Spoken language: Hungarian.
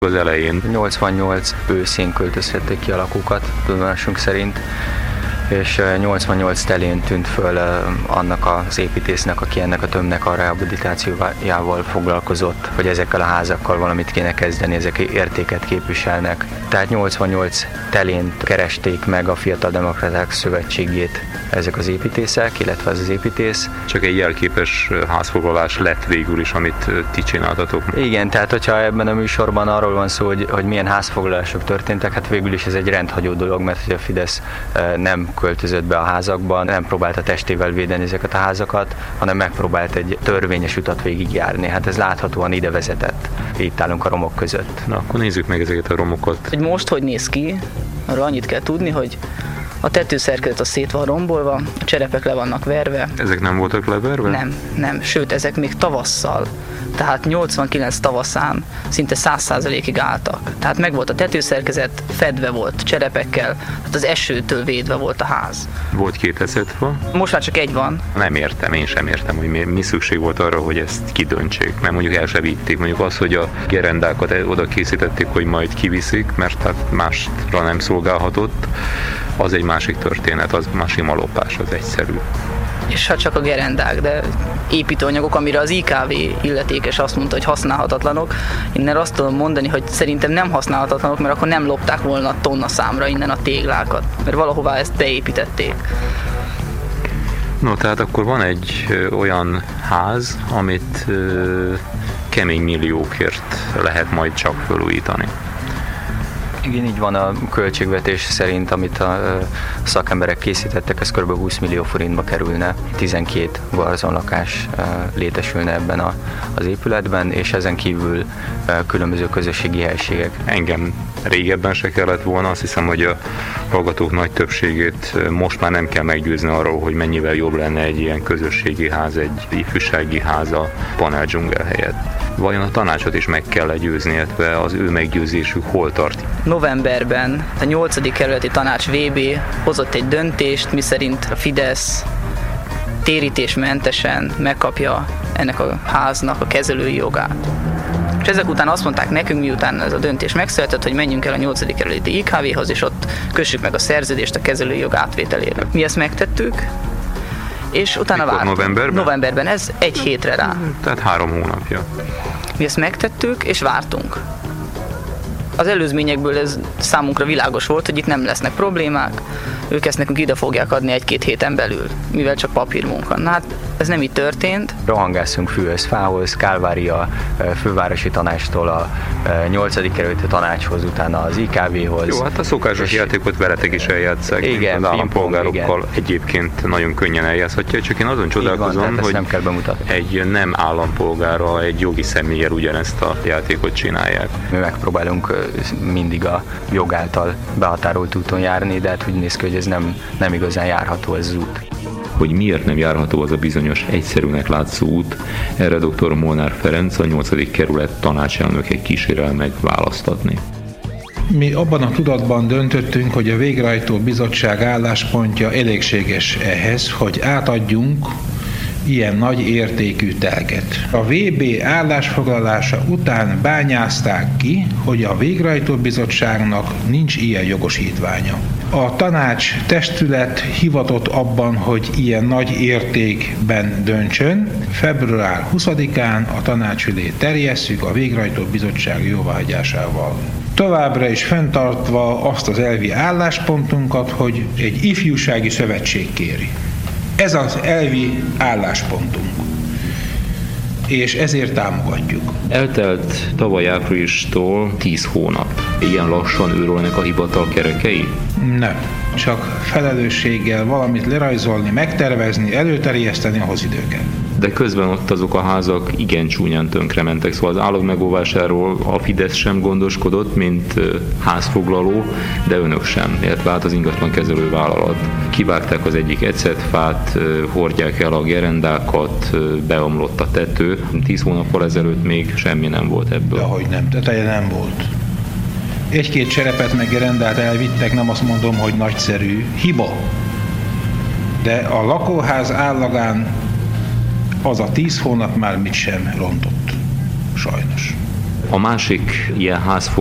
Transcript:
az elején. 88 őszén költözhették ki a lakókat, tudomásunk szerint, és 88 telén tűnt föl annak az építésznek, aki ennek a tömbnek a rehabilitációjával foglalkozott, hogy ezekkel a házakkal valamit kéne kezdeni, ezek értéket képviselnek. Tehát 88 telén keresték meg a Fiatal Demokraták Szövetségét ezek az építészek, illetve az építész. Csak egy jelképes házfoglalás lett végül is, amit ti csináltatok. Igen, tehát hogyha ebben a műsorban arról van szó, hogy milyen házfoglalások történtek, hát végül is ez egy rendhagyó dolog, mert hogy a Fidesz nem költözött be a házakban, nem próbálta testével védeni ezeket a házakat, hanem megpróbált egy törvényes utat végigjárni. Hát ez láthatóan ide vezetett. Itt állunk a romok között. Na, akkor nézzük meg ezeket a romokat. Hogy most hogy néz ki, arra annyit kell tudni, hogy a tetőszerkezet a szét van rombolva, a cserepek le vannak verve. Ezek nem voltak leverve? Nem. Sőt, ezek még tavasszal, tehát 89 tavaszán szinte 100%-ig álltak. Tehát meg volt a tetőszerkezet, fedve volt cserepekkel, tehát az esőtől védve volt a ház. Volt 2000 fa? Most már csak egy van. Nem értem, én sem értem, hogy mi szükség volt arra, hogy ezt kidöntsék. Mert mondjuk el se vitték. Mondjuk az, hogy a gerendákat oda készítették, hogy majd kiviszik, mert hát másra nem szolgálhatott, az egy másik történet, az már sima lopás, az egyszerű. És ha csak a gerendák, de építőanyagok, amire az IKV illetékes azt mondta, hogy használhatatlanok. Innen azt tudom mondani, hogy szerintem nem használhatatlanok, mert akkor nem lopták volna tonna számra innen a téglákat, mert valahová ezt beépítették. No, tehát akkor van egy olyan ház, amit kemény milliókért lehet majd csak felújítani. Igen, így van, a költségvetés szerint, amit a szakemberek készítettek, ez kb. 20 millió forintba kerülne. 12 garzonlakás létesülne ebben az épületben, és ezen kívül különböző közösségi helységek. Engem régebben se kellett volna, azt hiszem, hogy a hallgatók nagy többségét most már nem kell meggyőzni arról, hogy mennyivel jobb lenne egy ilyen közösségi ház, egy ifjúsági ház a panel dzsungel helyett. Vajon a tanácsot is meg kell győzni, illetve az ő meggyőzésük hol tart? Novemberben a 8. kerületi tanács VB hozott egy döntést, miszerint a Fidesz térítésmentesen megkapja ennek a háznak a kezelői jogát. És ezek után azt mondták nekünk, miután ez a döntés megszületett, hogy menjünk el a 8. kerületi IKV-hoz, és ott kössük meg a szerződést a kezelői jog átvételére. Mi ezt megtettük, és utána vártunk. Novemberben, ez egy hétre rá. Tehát 3 hónapja. Mi ezt megtettük, és vártunk. Az előzményekből ez számunkra világos volt, hogy itt nem lesznek problémák, ők ezt nekünk ide fogják adni 1-2 héten belül, mivel csak papírmunka. Na hát ez nem így történt. Rohangászunk fűhöz, fához, Kálvária fővárosi tanácstól a 8. kerületi tanácshoz, utána az IKV-hoz. Jó, hát a szokásos játékot veletek is eljátszák. Igen, az állampolgárokkal egyébként nagyon könnyen eljátszhatja, csak én azon csodálkozom, hogy nem kell bemutatni. Egy nem állampolgárral, egy jogi személlyel ugyanezt a játékot csinálják. Mi megpróbálunk mindig a jog által behatárolt úton járni, de hát úgy néz ki, hogy ez nem igazán járható ez az út. Hogy miért nem járható az a bizonyos egyszerűnek látszó út, erre dr. Molnár Ferenc, a 8. kerület tanácselnöke kísérel meg választ adni. Mi abban a tudatban döntöttünk, hogy a végrehajtó bizottság álláspontja elégséges ehhez, hogy átadjunk ilyen nagy értékű telket. A VB állásfoglalása után bányázták ki, hogy a végrehajtó bizottságnak nincs ilyen jogosítványa. A tanács testület hivatott abban, hogy ilyen nagy értékben döntsön. Február 20-án a tanács elé terjesszük a végrehajtó bizottság jóváhagyásával. Továbbra is fenntartva azt az elvi álláspontunkat, hogy egy ifjúsági szövetség kéri. Ez az elvi álláspontunk, és ezért támogatjuk. Eltelt tavaly áprilistól 10 hónap. Ilyen lassan őrölnek a hivatal kerekei? Nem. Csak felelősséggel valamit lerajzolni, megtervezni, előterjeszteni, ahhoz idő kell. De közben ott azok a házak igen csúnyán tönkrementek, szóval az állag megóvásáról a Fidesz sem gondoskodott, mint házfoglaló, de önök sem, illetve hát az ingatlankezelő vállalat. Kivágták az egyik ecetfát, hordják el a gerendákat, beomlott a tető. 10 hónappal ezelőtt még semmi nem volt ebből. Dehogy nem, teteje nem volt. 1-2 cserepet meg gerendát elvittek, nem azt mondom, hogy nagyszerű. Hiba. De a lakóház állagán az a 10 hónap már mit sem rontott. Sajnos. A másik ilyen